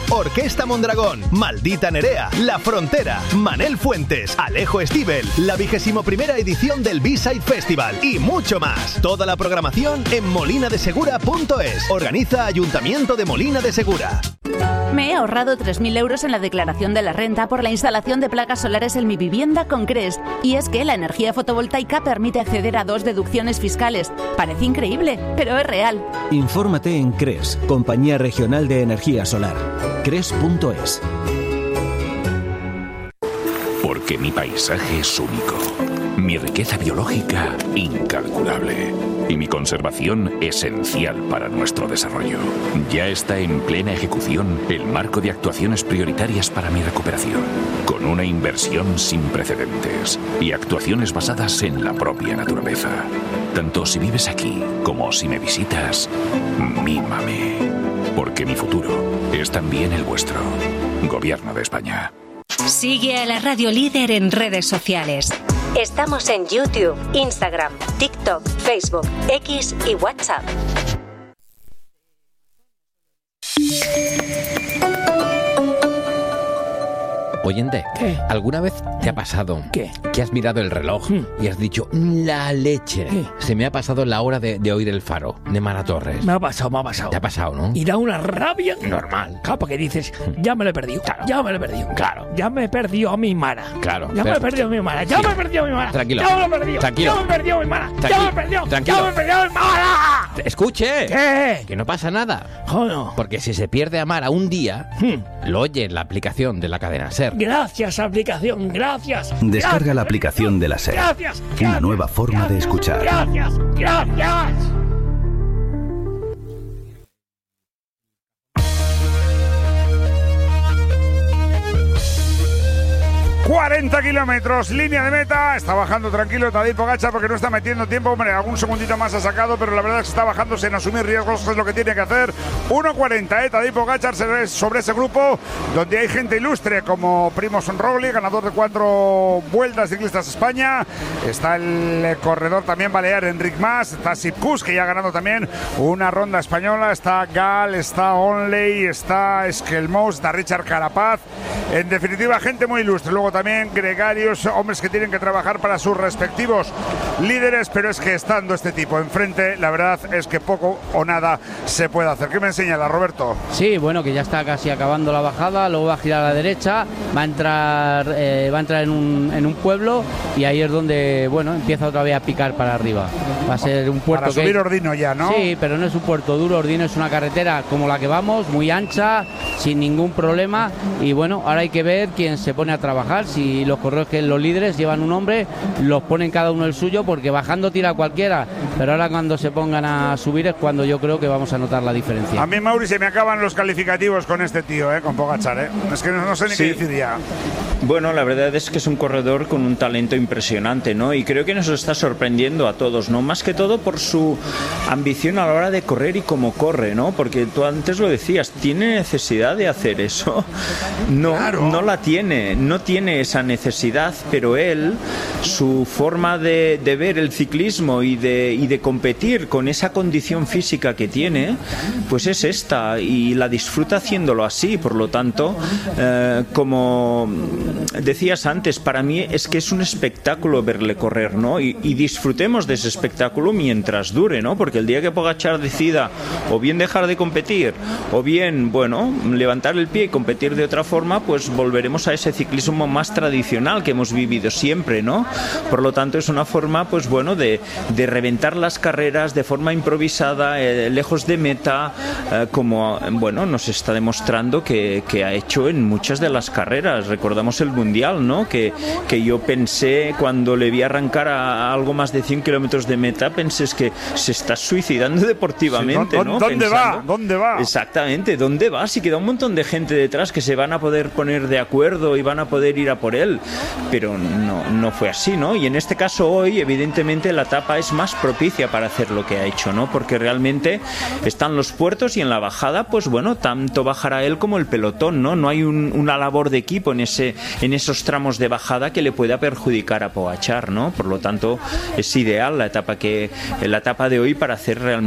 Orquesta Mondragón, Maldita Nerea, La Frontera, Manel Fuentes, Alejo Stivel, la 21ª edición del B-Side Festival y mucho más. Toda la programación en molinadesegura.es. Organiza Ayuntamiento de Molina de Segura. Me he ahorrado 3.000 euros en la declaración de la renta por la instalación de placas solares en mi vivienda con CRES. Y es que la energía fotovoltaica permite acceder a 2 deducciones fiscales. Parece increíble, pero es real. Infórmate en CRES, Compañía Regional de Energía Solar. CRES.es. Porque mi paisaje es único, mi riqueza biológica incalculable y mi conservación esencial para nuestro desarrollo. Ya está en plena ejecución el marco de actuaciones prioritarias para mi recuperación, con una inversión sin precedentes y actuaciones basadas en la propia naturaleza. Tanto si vives aquí como si me visitas, mímame, porque mi futuro es también el vuestro. Gobierno de España. Sigue a la Radio Líder en redes sociales. Estamos en YouTube, Instagram, TikTok, Facebook, X y WhatsApp. Oyente, ¿qué? ¿Alguna vez te ha pasado ¿qué? Que has mirado el reloj y has dicho, la leche? ¿Qué? Se me ha pasado la hora de oír El Faro, de Mara Torres. Me ha pasado. Te ha pasado, ¿no? Y da una rabia normal. Claro, porque dices, ya me lo he perdido. Claro. Ya me lo he perdido. Claro. Ya me he perdido a mi Mara. Claro. Ya me he perdido a mi Mara. Ya me he perdido a mi Mara. Tranquilo. Ya me lo he perdido. Tranquilo. Ya me he perdido a mi Mara. Tranquilo. Ya me he perdido. Tranquilo. Ya me he perdido a mi Mara. Escuche. ¿Qué? Que no pasa nada. Oh, no. Porque si se pierde a Mara un día, lo oye en la aplicación de la cadena SER. Gracias, aplicación. Gracias. Descarga gracias, la aplicación de la SER. Gracias. Una nueva forma de escuchar. Gracias. Gracias. 40 kilómetros, línea de meta. Está bajando tranquilo Tadej Pogačar porque no está metiendo tiempo. Hombre, algún segundito más ha sacado, pero la verdad es que está bajando sin asumir riesgos, es lo que tiene que hacer. 1.40, Tadej Pogačar sobre ese grupo, donde hay gente ilustre como Primož Roglič, ganador de 4 vueltas ciclistas España. Está el corredor también balear Enric Mas, está Sipkus, que ya ha ganado también una ronda española. Está Gal, está Onley, está Esquelmos, está Richard Carapaz. En definitiva, gente muy ilustre. Luego también gregarios, hombres que tienen que trabajar para sus respectivos líderes, pero es que estando este tipo enfrente, la verdad es que poco o nada se puede hacer. ¿Qué me señala, Roberto? Sí, bueno, que ya está casi acabando la bajada, luego va a girar a la derecha, va a entrar en un pueblo y ahí es donde, bueno, empieza otra vez a picar para arriba. Va a ser un puerto para subir Ordino ya, ¿no? Sí, pero no es un puerto duro. Ordino es una carretera como la que vamos, muy ancha, sin ningún problema, y bueno, ahora hay que ver quién se pone a trabajar. Si los corredores, que los líderes llevan un hombre, los ponen cada uno el suyo, porque bajando tira cualquiera, pero ahora cuando se pongan a subir es cuando yo creo que vamos a notar la diferencia. A mí, Mauri, se me acaban los calificativos con este tío, con Pogačar, Es que no sé ni qué decir ya. Bueno, la verdad es que es un corredor con un talento impresionante, ¿no? Y creo que nos está sorprendiendo a todos, ¿no? Más que todo por su ambición a la hora de correr y cómo corre, ¿no? Porque tú antes lo decías, ¿tiene necesidad de hacer eso? No, claro. No tiene esa necesidad, pero él, su forma de ver el ciclismo y de competir con esa condición física que tiene, pues es esta, y la disfruta haciéndolo así. Por lo tanto, como decías antes, para mí es que es un espectáculo verle correr, ¿no? Y disfrutemos de ese espectáculo mientras dure, ¿no? Porque el día que Pogačar decida o bien dejar de competir o bien, bueno, levantar el pie y competir de otra forma, pues volveremos a ese ciclismo más tradicional que hemos vivido siempre, ¿no? Por lo tanto, es una forma, pues bueno, de reventar las carreras de forma improvisada, lejos de meta, como, bueno, nos está demostrando que ha hecho en muchas de las carreras. Recordamos el Mundial, ¿no? Que yo pensé, cuando le vi arrancar a algo más de 100 kilómetros de meta, pensé, es que se está suicidando deportivamente, sí, ¿no? ¿Dónde va? ¿Dónde va? Exactamente, ¿dónde va? Si queda un montón de gente detrás que se van a poder poner de acuerdo y van a poder ir a por él, pero no fue así, ¿no? Y en este caso hoy, evidentemente, la etapa es más propicia para hacer lo que ha hecho, ¿no? Porque realmente están los puertos y en la bajada, pues bueno, tanto bajará él como el pelotón, ¿no? No hay una labor de equipo en esos tramos de bajada que le pueda perjudicar a Pogačar, ¿no? Por lo tanto, es ideal la etapa de hoy para hacer realmente